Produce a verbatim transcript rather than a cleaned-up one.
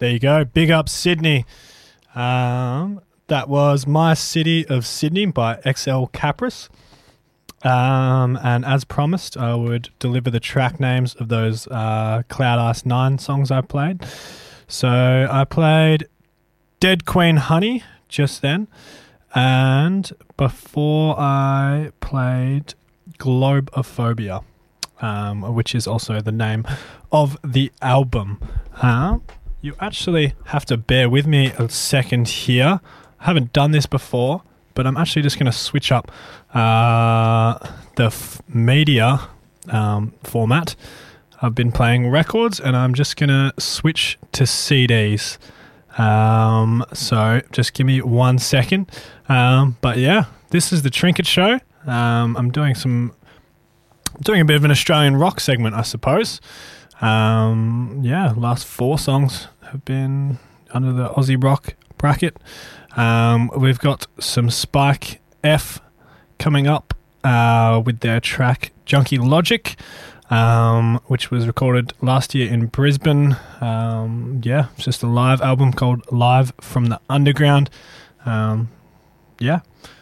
There you go. Big up Sydney. Um, that was My City of Sydney by X L Capris. Um, and as promised, I would deliver the track names of those uh, Cloud Ice nine songs I played. So I played Dead Queen Honey just then. And before I played Globophobia, um, which is also the name of the album. Uh, you actually have to bear with me a second here. I haven't done this before, but I'm actually just going to switch up uh, the f- media um, format. I've been playing records, and I'm just going to switch to C Ds. Um, so just give me one second. Um, but yeah, this is the Trinket Show. Um, I'm doing some, doing a bit of an Australian rock segment, I suppose. Um, yeah, last four songs have been under the Aussie rock bracket. Um, we've got some Spike F coming up uh, with their track Junkie Logic, um, which was recorded last year in Brisbane. Um, yeah, it's just a live album called Live from the Underground. Um, yeah.